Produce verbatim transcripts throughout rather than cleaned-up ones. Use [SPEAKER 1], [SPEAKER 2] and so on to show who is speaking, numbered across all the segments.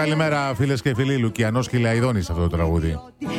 [SPEAKER 1] καλημέρα φίλες και φίλοι. Λουκιανός Χιλαϊδόνης αυτό το τραγούδι.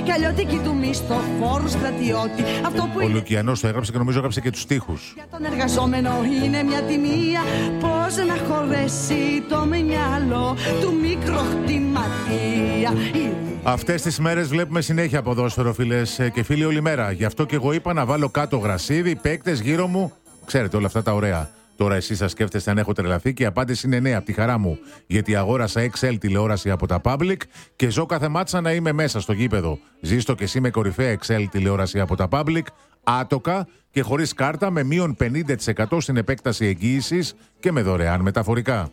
[SPEAKER 1] Ο Λουκιανός το έγραψε και νομίζω έγραψε και τους στίχους.
[SPEAKER 2] Για τον εργαζόμενο είναι μια τιμία. Πώς να χωρέσει το μυαλό του μικροκτηματία.
[SPEAKER 1] Αυτές τις μέρες βλέπουμε συνέχεια ποδόσφαιρο, φίλες και φίλοι, όλη μέρα. Γι' αυτό και εγώ είπα να βάλω κάτω γρασίδι, παίκτες γύρω μου. Ξέρετε όλα αυτά τα ωραία. Τώρα εσείς σας σκέφτεστε αν έχω τρελαθεί και η απάντηση είναι ναι, από τη χαρά μου. Γιατί αγόρασα εξ ελ τηλεόραση από τα Public και ζω κάθε μάτσα να είμαι μέσα στο γήπεδο. Ζήστο και εσύ με κορυφαία εξ ελ τηλεόραση από τα Public, άτοκα και χωρίς κάρτα, με μείον πενήντα τοις εκατό στην επέκταση εγγύησης και με δωρεάν μεταφορικά.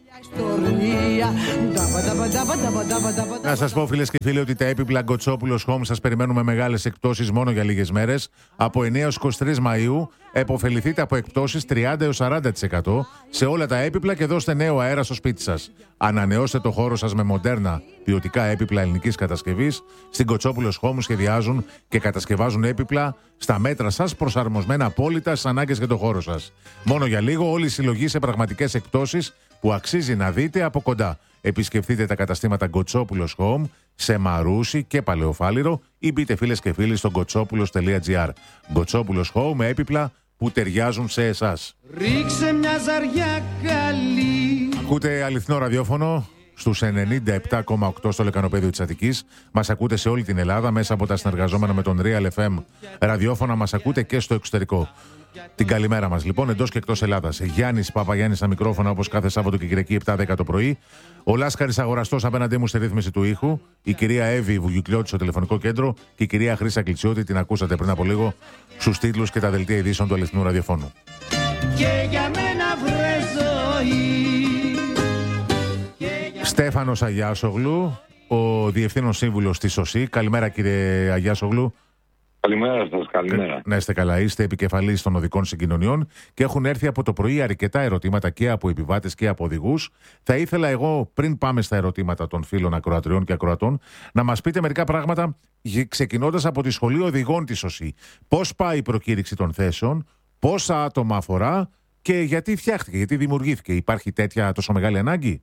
[SPEAKER 1] Να σας πω, φίλες και φίλοι, ότι τα έπιπλα Γκοτσόπουλος Home σας περιμένουμε μεγάλες εκπτώσεις μόνο για λίγες μέρες. Από εννέα έως είκοσι τρεις Μαΐου επωφεληθείτε από εκπτώσεις τριάντα έως σαράντα τοις εκατό σε όλα τα έπιπλα και δώστε νέο αέρα στο σπίτι σας. Ανανεώστε το χώρο σας με μοντέρνα ποιοτικά έπιπλα ελληνικής κατασκευής. Στην Γκοτσόπουλος Home σχεδιάζουν και κατασκευάζουν έπιπλα στα μέτρα σας, προσαρμοσμένα απόλυτα στις ανάγκες για το χώρο σας. Μόνο για λίγο όλη η συλλογή σε πραγματικές εκπτώσεις που αξίζει να δείτε από κοντά. Επισκεφτείτε τα καταστήματα Γκοτσόπουλος Home σε Μαρούσι και Παλαιοφάλιρο ή μπείτε, φίλες και φίλοι, στο γκοτσόπουλος τελεία τζι άρ. Γκοτσόπουλος Home με έπιπλα που ταιριάζουν σε εσάς.
[SPEAKER 2] Ρίξε μια ζαριά καλή.
[SPEAKER 1] Ακούτε αληθινό ραδιόφωνο στους ενενήντα επτά κόμμα οκτώ στο λεκανοπέδιο της Αττικής. Μας ακούτε σε όλη την Ελλάδα μέσα από τα συνεργαζόμενα με τον Real εφ εμ ραδιόφωνα. Μας ακούτε και στο εξωτερικό. Την καλημέρα μας λοιπόν εντός και εκτός Ελλάδας. Γιάννης Παπαγιάννης στα μικρόφωνα όπως κάθε Σάββατο και Κυριακή επτά δέκα το πρωί. Ο Λάσκαρης Αγοραστός απέναντί μου στη ρύθμιση του ήχου. Η κυρία Εύη Βουγιουκλιώτη στο τηλεφωνικό κέντρο. Και η κυρία Χρύσα Κλιτσιώτη, την ακούσατε πριν από λίγο στους τίτλους και τα δελτία ειδήσεων του αληθινού ραδιοφώνου.
[SPEAKER 2] Και για μένα βρε ζωή.
[SPEAKER 1] Στέφανος Αγιάσογλου, ο Διευθύνων Σύμβουλος της ΟΣΥ. Καλημέρα, κύριε Αγιάσογλου.
[SPEAKER 3] Καλημέρα σας, καλημέρα.
[SPEAKER 1] Να είστε καλά, είστε επικεφαλής των οδικών συγκοινωνιών και έχουν έρθει από το πρωί αρκετά ερωτήματα και από επιβάτες και από οδηγούς. Θα ήθελα εγώ, πριν πάμε στα ερωτήματα των φίλων ακροατριών και ακροατών, να μας πείτε μερικά πράγματα, ξεκινώντας από τη Σχολή Οδηγών της ΟΣΥ. Πώς πάει η προκήρυξη των θέσεων, πόσα άτομα αφορά και γιατί φτιάχτηκε, γιατί δημιουργήθηκε. Υπάρχει τέτοια τόσο μεγάλη ανάγκη?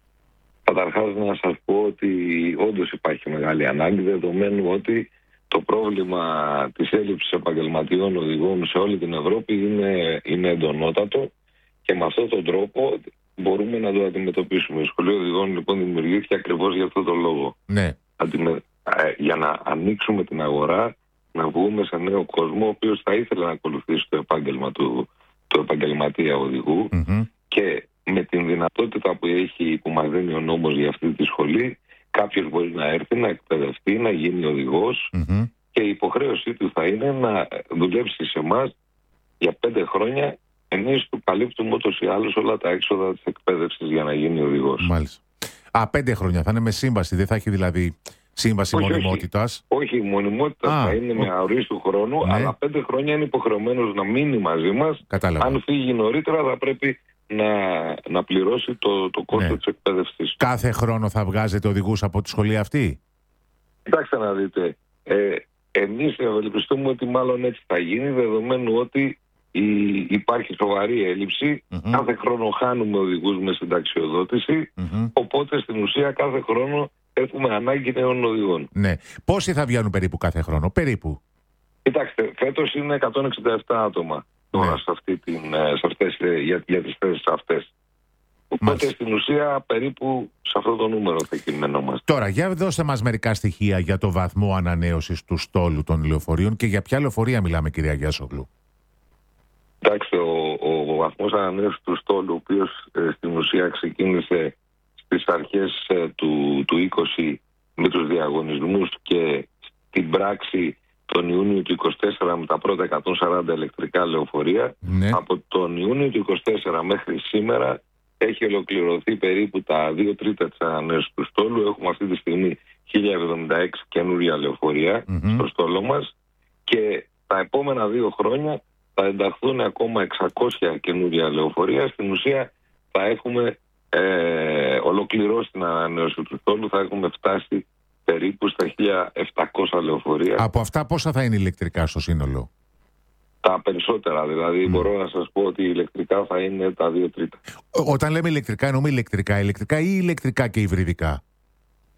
[SPEAKER 3] Καταρχάς να σας πω ότι όντως υπάρχει μεγάλη ανάγκη, δεδομένου ότι το πρόβλημα της έλλειψης επαγγελματιών οδηγών σε όλη την Ευρώπη είναι, είναι εντονότατο και με αυτόν τον τρόπο μπορούμε να το αντιμετωπίσουμε. Η Σχολή Οδηγών λοιπόν δημιουργήθηκε ακριβώς για αυτόν τον λόγο.
[SPEAKER 1] Ναι.
[SPEAKER 3] Αντιμε... ε, για να ανοίξουμε την αγορά, να βγούμε σε νέο κόσμο, ο οποίος θα ήθελε να ακολουθήσει το επάγγελμα του, του επαγγελματία οδηγού mm-hmm. και με την δυνατότητα που έχει, που μας δίνει ο νόμος για αυτή τη σχολή, κάποιος μπορεί να έρθει, να εκπαιδευτεί, να γίνει οδηγός mm-hmm. και η υποχρέωσή του θα είναι να δουλέψει σε εμάς για πέντε χρόνια, εμείς του καλύπτουμε ούτως ή άλλως όλα τα έξοδα της εκπαίδευσης για να γίνει οδηγός.
[SPEAKER 1] Μάλιστα. Α, πέντε χρόνια θα είναι με σύμβαση, δεν θα έχει δηλαδή σύμβαση όχι, μονιμότητας?
[SPEAKER 3] Όχι, όχι, η μονιμότητα Α, θα είναι με αορίστου χρόνου, ναι. αλλά πέντε χρόνια είναι υποχρεωμένος να μείνει μαζί μας.
[SPEAKER 1] Κατάλαβα.
[SPEAKER 3] Αν φύγει νωρίτερα θα πρέπει να, να πληρώσει το, το κόστος ναι. της εκπαίδευσης.
[SPEAKER 1] Κάθε χρόνο θα βγάζετε οδηγούς από τη σχολή αυτή?
[SPEAKER 3] Κοιτάξτε να δείτε, ε, εμείς ευελπιστούμε ότι μάλλον έτσι θα γίνει, δεδομένου ότι η, υπάρχει σοβαρή έλλειψη, mm-hmm. κάθε χρόνο χάνουμε οδηγούς με συνταξιοδότηση, mm-hmm. οπότε στην ουσία κάθε χρόνο έχουμε ανάγκη νέων οδηγών.
[SPEAKER 1] Ναι. Πόσοι θα βγαίνουν περίπου κάθε χρόνο, περίπου?
[SPEAKER 3] Κοιτάξτε, φέτος είναι εκατόν εξήντα επτά άτομα τώρα ναι. σε, αυτή την, σε αυτές, για, για τις θέσεις αυτές. Οπότε Μάλιστα. στην ουσία περίπου σε αυτό το νούμερο θα κειμενόμαστε.
[SPEAKER 1] Τώρα, για δώστε μας μερικά στοιχεία για το βαθμό ανανέωσης του στόλου των λεωφορείων και για ποια λεωφορεία μιλάμε, κυρία Αγιάσογλου?
[SPEAKER 3] Εντάξει, ο, ο, ο βαθμός ανανέωσης του στόλου, ο οποίος ε, στην ουσία ξεκίνησε στις αρχές ε, του, του είκοσι με τους διαγωνισμούς και στην πράξη τον Ιούνιο του είκοσι τέσσερα με τα πρώτα εκατόν σαράντα ηλεκτρικά λεωφορεία. Ναι. Από τον Ιούνιο του είκοσι τέσσερα μέχρι σήμερα έχει ολοκληρωθεί περίπου τα δύο τρίτα της ανανέωσης του στόλου. Έχουμε αυτή τη στιγμή χίλια εβδομήντα έξι καινούρια λεωφορεία mm-hmm. στο στόλο μας και τα επόμενα δύο χρόνια θα ενταχθούν ακόμα εξακόσια καινούρια λεωφορεία. Στην ουσία θα έχουμε ε, ολοκληρώσει την ανανέωση του στόλου, θα έχουμε φτάσει περίπου στα χίλια επτακόσια λεωφορεία.
[SPEAKER 1] Από αυτά πόσα θα είναι ηλεκτρικά στο σύνολο?
[SPEAKER 3] Τα περισσότερα, δηλαδή mm. μπορώ να σας πω ότι ηλεκτρικά θα είναι τα δύο τρίτα.
[SPEAKER 1] Όταν λέμε ηλεκτρικά εννοούμε ηλεκτρικά, ηλεκτρικά ή ηλεκτρικά και υβριδικά?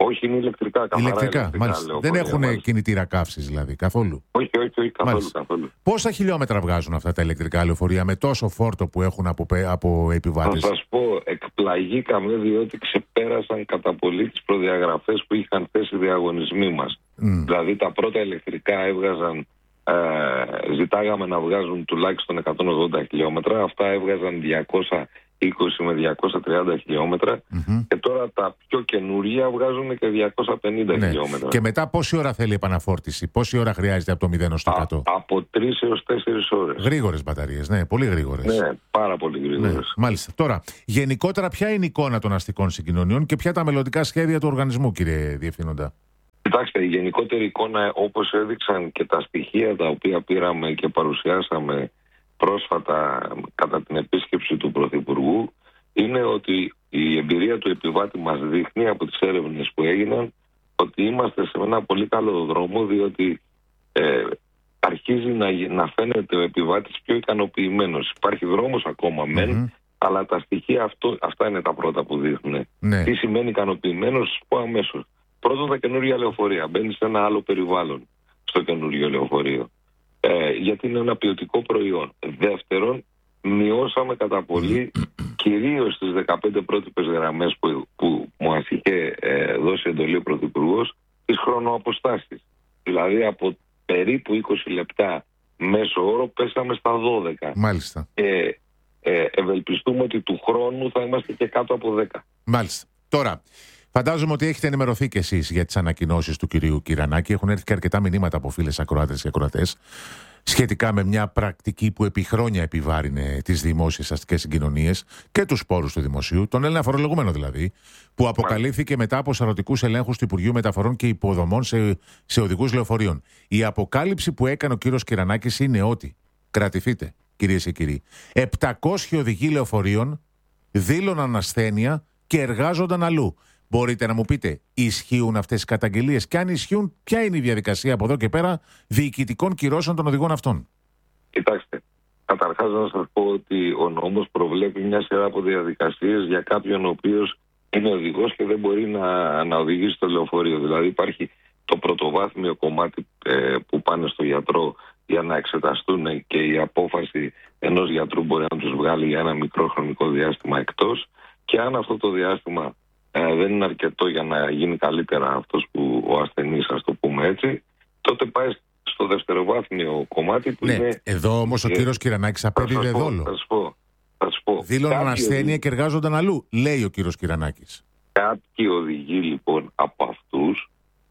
[SPEAKER 3] Όχι, είναι ηλεκτρικά. Καθαρά
[SPEAKER 1] ηλεκτρικά,
[SPEAKER 3] ηλεκτρικά
[SPEAKER 1] μάλιστα. Δεν έχουν κινητήρα καύσης δηλαδή, καθόλου.
[SPEAKER 3] Όχι, όχι, όχι καθόλου, καθόλου.
[SPEAKER 1] Πόσα χιλιόμετρα βγάζουν αυτά τα ηλεκτρικά λεωφορεία με τόσο φόρτο που έχουν από, από επιβάτες?
[SPEAKER 3] Θα σας πω, εκπλαγήκαμε διότι ξεπέρασαν κατά πολύ τις προδιαγραφές που είχαν θέσει οι διαγωνισμοί μας. Mm. Δηλαδή τα πρώτα ηλεκτρικά έβγαζαν, ε, ζητάγαμε να βγάζουν τουλάχιστον εκατόν ογδόντα χιλιόμετρα, αυτά έβγαζαν διακόσια είκοσι με διακόσια τριάντα χιλιόμετρα mm-hmm. και τώρα τα πιο καινούργια βγάζουν και διακόσια πενήντα ναι. χιλιόμετρα.
[SPEAKER 1] Και μετά πόση ώρα θέλει επαναφόρτιση, πόση ώρα χρειάζεται από το μηδέν στο εκατό?
[SPEAKER 3] Από τρεις έως τέσσερις ώρες.
[SPEAKER 1] Γρήγορες μπαταρίες, ναι, πολύ γρήγορες.
[SPEAKER 3] Ναι, πάρα πολύ γρήγορες. Ναι,
[SPEAKER 1] μάλιστα. Τώρα, γενικότερα ποια είναι η εικόνα των αστικών συγκοινωνιών και ποια τα μελλοντικά σχέδια του οργανισμού, κύριε Διευθύνοντα?
[SPEAKER 3] Κοιτάξτε, η γενικότερη εικόνα, όπως έδειξαν και τα στοιχεία τα οποία πήραμε και παρουσιάσαμε πρόσφατα κατά την επίσκεψη του Πρωθυπουργού, είναι ότι η εμπειρία του επιβάτη μας δείχνει από τις έρευνες που έγιναν ότι είμαστε σε ένα πολύ καλό δρόμο, διότι ε, αρχίζει να, να φαίνεται ο επιβάτης πιο ικανοποιημένος. Υπάρχει δρόμος ακόμα μεν, mm-hmm. αλλά τα στοιχεία αυτό, αυτά είναι τα πρώτα που δείχνουν. Ναι. Τι σημαίνει ικανοποιημένος, πω αμέσως. Πρώτον, τα καινούργια λεωφορεία. Μπαίνει σε ένα άλλο περιβάλλον στο καινούργιο λεωφορείο. Ε, γιατί είναι ένα ποιοτικό προϊόν. Δεύτερον, μειώσαμε κατά πολύ κυρίως στις δεκαπέντε πρότυπες γραμμές που, που μας είχε ε, δώσει εντολή ο Πρωθυπουργός, τις χρονοαποστάσεις. Δηλαδή από περίπου είκοσι λεπτά μέσο όρο πέσαμε στα δώδεκα.
[SPEAKER 1] Μάλιστα.
[SPEAKER 3] Και ε, ευελπιστούμε ότι του χρόνου θα είμαστε και κάτω από δέκα.
[SPEAKER 1] Μάλιστα. Τώρα, φαντάζομαι ότι έχετε ενημερωθεί κι εσείς για τις ανακοινώσεις του κυρίου Κυρανάκη. Έχουν έρθει και αρκετά μηνύματα από φίλες ακροάτες και ακροατές σχετικά με μια πρακτική που επί χρόνια επιβάρυνε τις δημόσιες αστικές συγκοινωνίες και τους πόρους του δημοσίου, τον Έλληνα φορολογούμενο δηλαδή, που αποκαλύφθηκε μετά από σαρωτικούς ελέγχους του Υπουργείου Μεταφορών και Υποδομών σε, σε οδηγούς λεωφορείων. Η αποκάλυψη που έκανε ο κύριος Κυρανάκης είναι ότι, κρατηθείτε κυρίες και κύριοι, επτακόσιοι οδηγοί λεωφορείων δήλωναν ασθένεια και εργάζονταν αλλού. Μπορείτε να μου πείτε, ισχύουν αυτές οι καταγγελίες? Και αν ισχύουν, ποια είναι η διαδικασία από εδώ και πέρα διοικητικών κυρώσεων των οδηγών αυτών?
[SPEAKER 3] Κοιτάξτε, καταρχάς να σας πω ότι ο νόμος προβλέπει μια σειρά από διαδικασίες για κάποιον ο οποίος είναι οδηγός και δεν μπορεί να, να οδηγήσει το λεωφορείο. Δηλαδή υπάρχει το πρωτοβάθμιο κομμάτι ε, που πάνε στο γιατρό για να εξεταστούν και η απόφαση ενός γιατρού μπορεί να τους βγάλει για ένα μικρό χρονικό διάστημα εκτός, και αν αυτό το διάστημα Ε, δεν είναι αρκετό για να γίνει καλύτερα αυτός που ο ασθενής, ας το πούμε έτσι, τότε πάει στο δευτεροβάθμιο κομμάτι που
[SPEAKER 1] ναι,
[SPEAKER 3] είναι...
[SPEAKER 1] Εδώ όμως ο ε, κύριος Κυρανάκης απέδιδε δόλο.
[SPEAKER 3] Θα σας πω, θα σας πω.
[SPEAKER 1] Δήλωναν ασθένεια και εργάζονταν αλλού, λέει ο κύριος Κυρανάκης.
[SPEAKER 3] Κάποιοι οδηγοί λοιπόν από αυτούς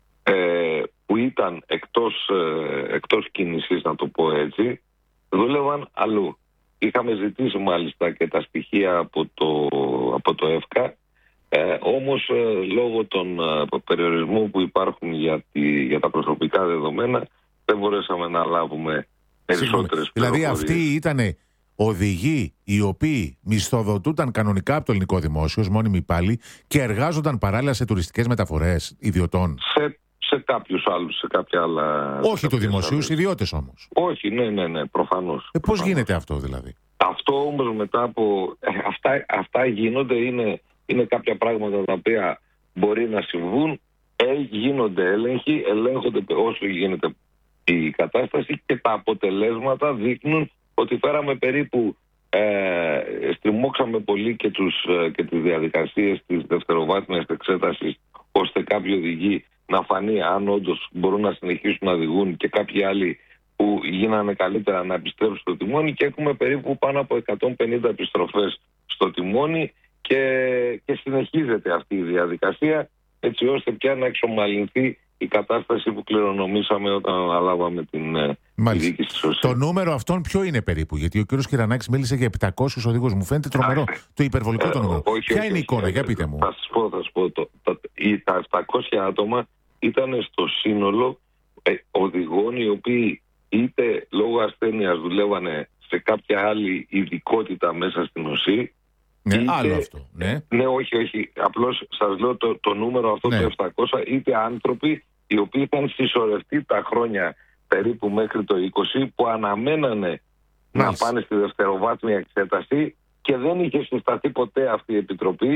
[SPEAKER 3] ε, που ήταν εκτός, ε, εκτός κίνησης, να το πω έτσι, δούλευαν αλλού. Είχαμε ζητήσει μάλιστα και τα στοιχεία από το, από το ΕΦΚΑ. Ε, όμως ε, λόγω των ε, περιορισμών που υπάρχουν για, τη, για τα προσωπικά δεδομένα δεν μπορέσαμε να λάβουμε περισσότερες πληροφορίες.
[SPEAKER 1] Δηλαδή αυτοί ήταν οδηγοί οι οποίοι μισθοδοτούνταν κανονικά από το ελληνικό δημόσιο ως μόνιμοι υπάλληλοι και εργάζονταν παράλληλα σε τουριστικές μεταφορές ιδιωτών.
[SPEAKER 3] Σε, σε κάποιους άλλους, σε κάποια άλλα...
[SPEAKER 1] Όχι του δημοσίου, ιδιώτες όμως.
[SPEAKER 3] Όχι, ναι, ναι, ναι, προφανώς.
[SPEAKER 1] Ε, πώς γίνεται αυτό δηλαδή?
[SPEAKER 3] Αυτό όμως μετά από... Ε, αυτά, αυτά γίνονται, είναι... Είναι κάποια πράγματα τα οποία μπορεί να συμβούν, ε, γίνονται έλεγχοι, ελέγχονται όσο γίνεται η κατάσταση και τα αποτελέσματα δείχνουν ότι φέραμε περίπου, ε, στριμώξαμε πολύ και, τους, ε, και τις διαδικασίες της δευτεροβάθμιας εξέτασης, ώστε κάποιοι οδηγοί να φανεί αν όντως μπορούν να συνεχίσουν να οδηγούν και κάποιοι άλλοι που γίνανε καλύτερα να επιστρέψουν στο τιμόνι, και έχουμε περίπου πάνω από εκατόν πενήντα επιστροφές στο τιμόνι. Και, και συνεχίζεται αυτή η διαδικασία έτσι ώστε πια να εξομαλυνθεί η κατάσταση που κληρονομήσαμε όταν αναλάβαμε την διοίκηση της ΟΣΥ.
[SPEAKER 1] Το νούμερο αυτών ποιο είναι περίπου? Γιατί ο κ. Κυρανάκης μίλησε για επτακόσιους οδηγούς. Μου φαίνεται τρομερό το υπερβολικό ε, το νούμερο.
[SPEAKER 3] Όχι,
[SPEAKER 1] ποια
[SPEAKER 3] όχι,
[SPEAKER 1] είναι η εικόνα,
[SPEAKER 3] όχι,
[SPEAKER 1] για πείτε μου.
[SPEAKER 3] Θα σας πω, θα σας πω το, το, το, τα επτακόσια άτομα ήταν στο σύνολο ε, οδηγών οι οποίοι είτε λόγω ασθένειας δουλεύανε σε κάποια άλλη ειδικότητα μέσα στην ΟΣΥ.
[SPEAKER 1] Ναι,
[SPEAKER 3] είτε,
[SPEAKER 1] άλλο αυτό. Ναι.
[SPEAKER 3] ναι, όχι, όχι. Απλώς σας λέω το, το νούμερο αυτό, ναι. Το επτακόσια, είτε άνθρωποι οι οποίοι είχαν συσσωρευτεί τα χρόνια περίπου μέχρι το είκοσι, που αναμένανε Μάλιστα. να πάνε στη δευτεροβάθμια εξέταση και δεν είχε συσταθεί ποτέ αυτή η επιτροπή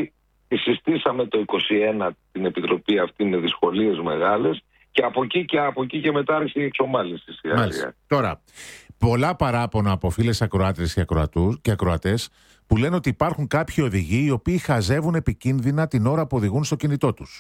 [SPEAKER 3] τη συστήσαμε το είκοσι ένα την επιτροπή αυτή με δυσκολίες μεγάλες και από εκεί και, από εκεί και μετά άρχισε η εξομάλυνση.
[SPEAKER 1] Τώρα, πολλά παράπονα από φίλες ακροάτρες και, και ακροατές που λένε ότι υπάρχουν κάποιοι οδηγοί οι οποίοι χαζεύουν επικίνδυνα την ώρα που οδηγούν στο κινητό τους.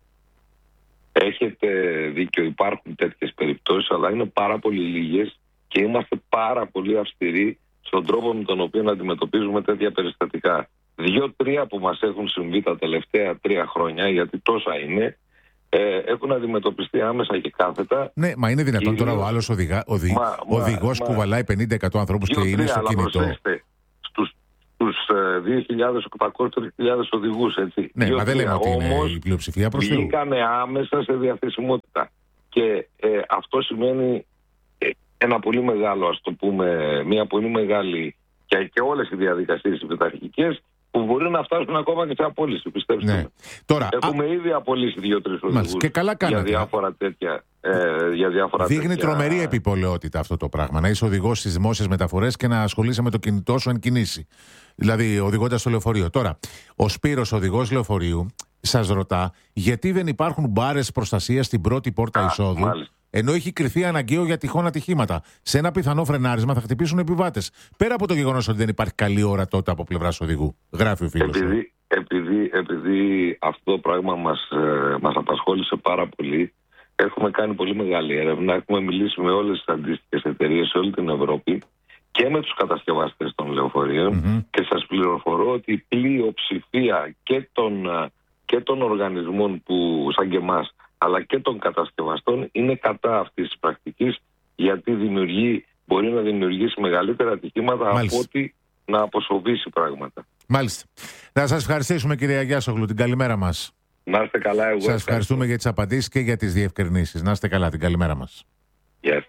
[SPEAKER 3] Έχετε δίκιο, υπάρχουν τέτοιες περιπτώσεις, αλλά είναι πάρα πολύ λίγες και είμαστε πάρα πολύ αυστηροί στον τρόπο με τον οποίο να αντιμετωπίζουμε τέτοια περιστατικά. Δύο-τρία που μας έχουν συμβεί τα τελευταία τρία χρόνια, γιατί τόσα είναι, ε, έχουν αντιμετωπιστεί άμεσα και κάθετα.
[SPEAKER 1] Ναι, μα είναι δυνατόν
[SPEAKER 3] κυρίως...
[SPEAKER 1] τώρα ο άλλος οδηγά, οδη...
[SPEAKER 3] μα,
[SPEAKER 1] οδηγός
[SPEAKER 3] μα,
[SPEAKER 1] κουβαλάει πενήντα εκατό ανθρώπους και είναι στο κινητό.
[SPEAKER 3] Προσέξτε, στους, στους δύο χιλιάδες οκτακόσιους τρεις χιλιάδες οδηγούς, έτσι.
[SPEAKER 1] Ναι,
[SPEAKER 3] δύο,
[SPEAKER 1] μα δεν λέμε ότι είναι η πλειοψηφία προς Θεού.
[SPEAKER 3] Βγήκανε άμεσα σε διαθεσιμότητα. Και ε, αυτό σημαίνει ε, ένα πολύ μεγάλο, ας το πούμε, μια πολύ μεγάλη και, και όλες οι διαδικασίες πειθαρχικές που μπορεί να φτάσουν ακόμα και σε απόλυση, πιστέψτε.
[SPEAKER 1] Ναι. Τώρα,
[SPEAKER 3] έχουμε α... ήδη απολύσει δύο-τρεις οδηγούς
[SPEAKER 1] και καλά
[SPEAKER 3] για διάφορα τέτοια. Ε, για διάφορα
[SPEAKER 1] Δείχνει
[SPEAKER 3] τέτοια...
[SPEAKER 1] τρομερή επιπολαιότητα αυτό το πράγμα. Να είσαι οδηγός στις δημόσιες μεταφορές και να ασχολείσαι με το κινητό σου εν κινήσει. Δηλαδή, οδηγώντας στο λεωφορείο. Τώρα, ο Σπύρος, οδηγός λεωφορείου, σας ρωτά γιατί δεν υπάρχουν μπάρες προστασίας στην πρώτη πόρτα α, εισόδου. Μάλιστα. Ενώ έχει κριθεί αναγκαίο για τυχόν ατυχήματα. Σε ένα πιθανό φρενάρισμα θα χτυπήσουν επιβάτες. Πέρα από το γεγονός ότι δεν υπάρχει καλή ορατότητα από πλευράς οδηγού. Γράφει ο φίλος.
[SPEAKER 3] Επειδή, επειδή, επειδή αυτό το πράγμα μας, ε, μας απασχόλησε πάρα πολύ, έχουμε κάνει πολύ μεγάλη έρευνα. Έχουμε μιλήσει με όλες τις αντίστοιχες εταιρείες σε όλη την Ευρώπη και με τους κατασκευαστές των λεωφορείων. Mm-hmm. Και σας πληροφορώ ότι η πλειοψηφία και των, και των οργανισμών που, σαν και εμάς, αλλά και των κατασκευαστών είναι κατά αυτής της πρακτικής, γιατί δημιουργεί, μπορεί να δημιουργήσει μεγαλύτερα ατυχήματα Μάλιστα. από ότι να αποσοβήσει πράγματα.
[SPEAKER 1] Μάλιστα. Να σας ευχαριστήσουμε, κύριε Αγιάσογλου, την καλημέρα μας.
[SPEAKER 3] Να είστε καλά, εγώ.
[SPEAKER 1] Σας ευχαριστούμε για τις απαντήσεις και για τις διευκρινήσεις. Να είστε καλά, την καλημέρα μας.
[SPEAKER 3] Yes.